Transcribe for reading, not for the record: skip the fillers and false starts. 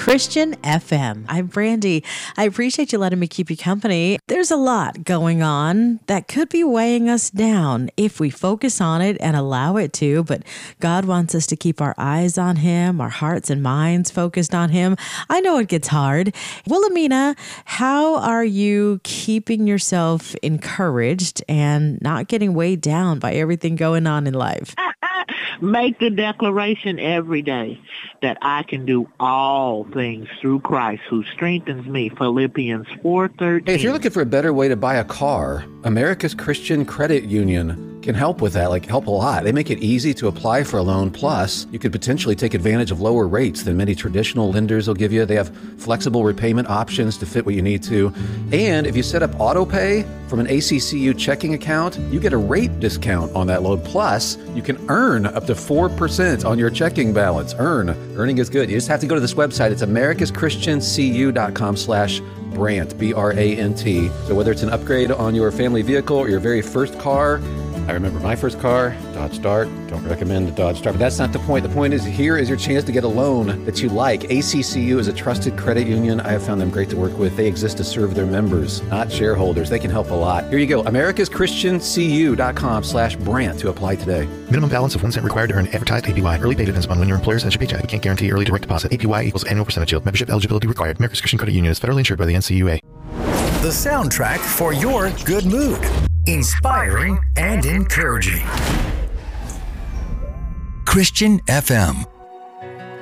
Christian FM. I'm Brandy. I appreciate you letting me keep you company. There's a lot going on that could be weighing us down if we focus on it and allow it to, but God wants us to keep our eyes on Him, our hearts and minds focused on Him. I know it gets hard. Wilhelmina, how are you keeping yourself encouraged and not getting weighed down by everything going on in life? Make the declaration every day that I can do all things through Christ who strengthens me. Philippians 4:13. Hey, if you're looking for a better way to buy a car, America's Christian Credit Union can help with that, help a lot. They make it easy to apply for a loan. Plus, you could potentially take advantage of lower rates than many traditional lenders will give you. They have flexible repayment options to fit what you need to. And if you set up auto pay from an ACCU checking account, you get a rate discount on that loan. Plus, you can earn up to 4% on your checking balance. Earning is good. You just have to go to this website. It's americaschristiancu.com/Brant, B-R-A-N-T. So whether it's an upgrade on your family vehicle or your very first car, I remember my first car, Dodge Dart. Don't recommend the Dodge Dart, but that's not the point. The point is, here is your chance to get a loan that you like. ACCU is a trusted credit union. I have found them great to work with. They exist to serve their members, not shareholders. They can help a lot. Here you go, americaschristiancu.com/Brant to apply today. Minimum balance of 1 cent required to earn advertised APY. Early pay depends upon when your employer sends your paycheck. We can't guarantee early direct deposit. APY equals annual percentage yield. Membership eligibility required. America's Christian Credit Union is federally insured by the NCUA. The soundtrack for your good mood. Inspiring and encouraging. Christian FM.